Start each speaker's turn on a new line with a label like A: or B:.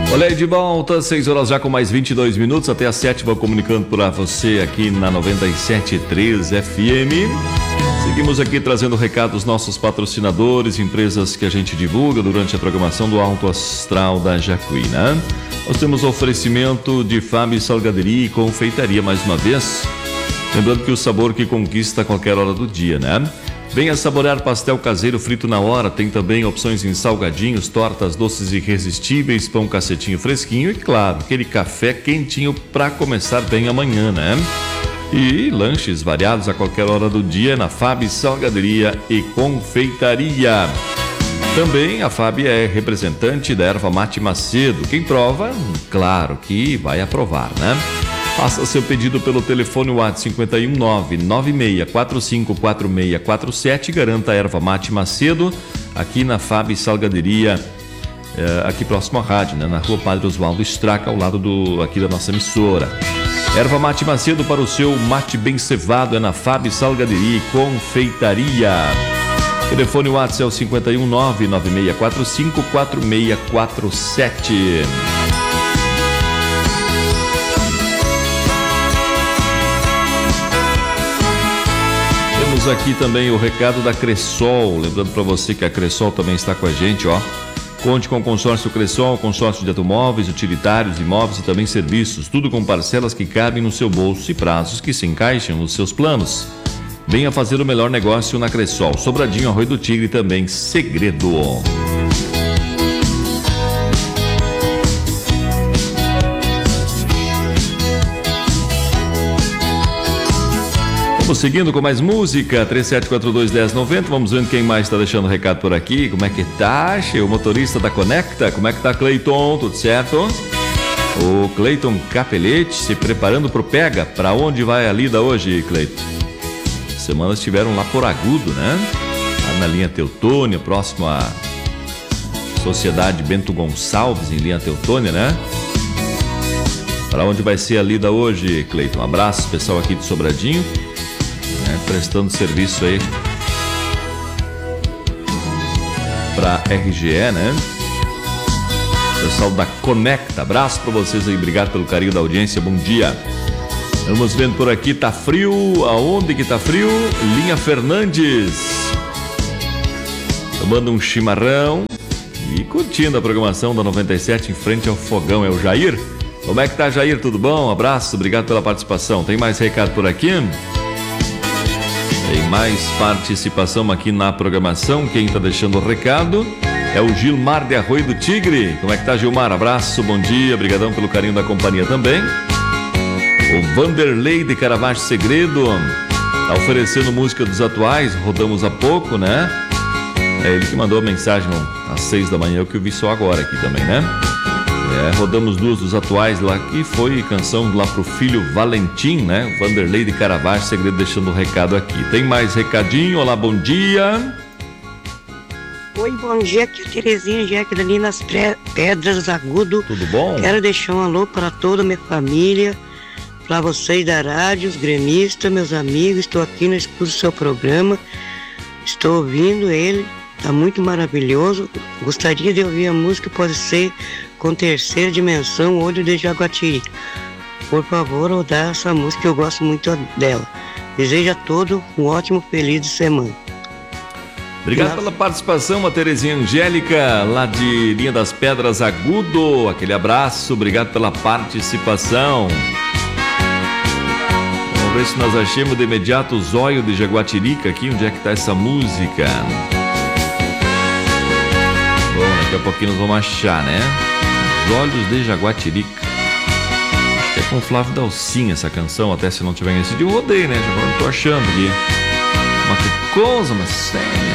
A: Olha aí de volta, 6 horas já com mais 22 minutos, até às 7 vou comunicando para você aqui na 97.3 FM. Seguimos aqui trazendo recado dos nossos patrocinadores, empresas que a gente divulga durante a programação do Alto Astral da Jacuí, né? Nós temos oferecimento de Fábio Salgaderia e Confeitaria mais uma vez. Lembrando que o sabor que conquista a qualquer hora do dia, né? Venha saborear pastel caseiro frito na hora. Tem também opções em salgadinhos, tortas, doces irresistíveis, pão cacetinho fresquinho e, claro, aquele café quentinho para começar bem amanhã, né? E lanches variados a qualquer hora do dia na FAB Salgaderia e Confeitaria. Também a FAB é representante da erva mate Macedo. Quem prova, claro que vai aprovar, né? Faça seu pedido pelo telefone WhatsApp 51996454647 e garanta a erva mate Macedo aqui na FAB Salgaderia, aqui próximo à rádio, né? Na rua Padre Oswaldo Straca, ao lado aqui da nossa emissora. Erva mate Macedo para o seu mate bem cevado é na FAB Salgaderia e Confeitaria. Telefone WhatsApp é o 51996454647. Aqui também o recado da Cressol, lembrando para você que a Cressol também está com a gente, ó. Conte com o consórcio Cressol, consórcio de automóveis, utilitários, imóveis e também serviços, tudo com parcelas que cabem no seu bolso e prazos que se encaixam nos seus planos. Venha fazer o melhor negócio na Cressol, Sobradinho, Arroio do Tigre e também Segredo. Vamos seguindo com mais música, 37421090, vamos vendo quem mais está deixando recado por aqui. Como é que tá, o motorista da Conecta? Como é que tá, Cleiton? Tudo certo? O Cleiton Capelete se preparando pro Pega. Para onde vai a lida hoje, Cleiton? Semanas estiveram lá por Agudo, né? Lá na linha Teutônia, próximo à Sociedade Bento Gonçalves, em linha Teutônia, né? Para onde vai ser a lida hoje, Cleiton? Um abraço, pessoal aqui de Sobradinho. Prestando serviço aí para RGE, né? Pessoal da Conecta, abraço para vocês aí, obrigado pelo carinho da audiência, bom dia. Vamos vendo por aqui, tá frio, aonde que tá frio? Linha Fernandes, tomando um chimarrão e curtindo a programação da 97 em frente ao fogão, é o Jair. Como é que tá, Jair? Tudo bom? Um abraço, obrigado pela participação. Tem mais recado por aqui? Tem mais participação aqui na programação. Quem está deixando o recado é o Gilmar de Arroio do Tigre. Como é que tá, Gilmar? Abraço, bom dia, obrigadão pelo carinho da companhia também. O Vanderlei de Caravaggio Segredo tá oferecendo música dos atuais, rodamos há pouco, né? É ele que mandou a mensagem às 6 da manhã, eu que eu vi só agora aqui também, né? Rodamos duas dos atuais lá, que foi canção lá pro filho Valentim, né? Vanderlei de Caravaggio Segredo deixando um recado aqui. Tem mais recadinho? Olá, bom dia.
B: Oi, bom dia, aqui é a Terezinha, já aqui dali nas Pedras Agudo.
A: Tudo bom?
B: Quero deixar um alô para toda a minha família, para vocês da rádio, os gremistas, meus amigos. Estou aqui no escudo do seu programa, estou ouvindo ele, tá muito maravilhoso. Gostaria de ouvir a música, pode ser com Terceira Dimensão, Olho de Jaguatiri. Por favor, rodar essa música, eu gosto muito dela. Desejo a todos um ótimo, feliz de semana.
A: Obrigado pela participação, a Terezinha Angélica, lá de Linha das Pedras Agudo. Aquele abraço, obrigado pela participação. Vamos ver se nós achamos de imediato o Zóio de Jaguatirica aqui, onde é que está essa música. Bom, daqui a pouquinho nós vamos achar, né? Os Olhos de Jaguatirica. Acho que é com Flávio Dalcin essa canção, até se não tiver esse dia eu rodei, né? Já agora eu tô achando aqui. Uma que coisa, mas sério.